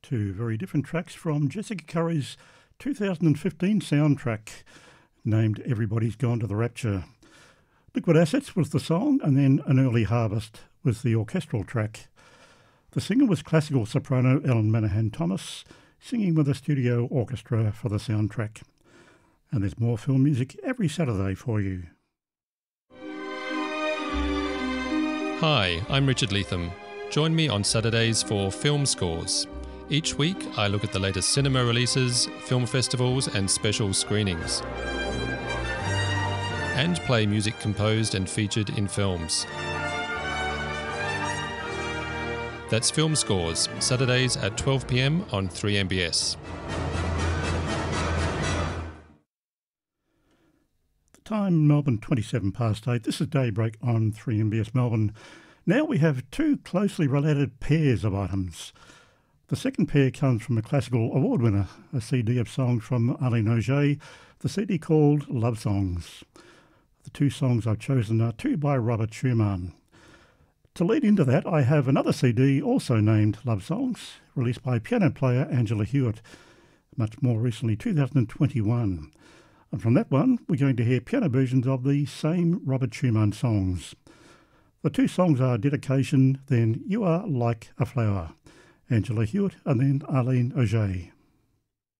Two very different tracks from Jessica Curry's 2015 soundtrack named Everybody's Gone to the Rapture. Liquid Assets was the song, and then An Early Harvest was the orchestral track. The singer was classical soprano Ellen Manahan Thomas, singing with a studio orchestra for the soundtrack. And there's more film music every Saturday for you. Hi, I'm Richard Leatham. Join me on Saturdays for Film Scores. Each week, I look at the latest cinema releases, film festivals and special screenings. And play music composed and featured in films. That's Film Scores, Saturdays at 12 p.m. on 3MBS. Time Melbourne 27 past 8. This is Daybreak on 3MBS Melbourne. Now we have two closely related pairs of items. The second pair comes from a classical award winner, a CD of songs from Arlene Auger, the CD called Love Songs. The two songs I've chosen are two by Robert Schumann. To lead into that, I have another CD also named Love Songs, released by piano player Angela Hewitt, much more recently, 2021. And from that one, we're going to hear piano versions of the same Robert Schumann songs. The two songs are Dedication, then You Are Like a Flower, Angela Hewitt, and then Arlene Auger.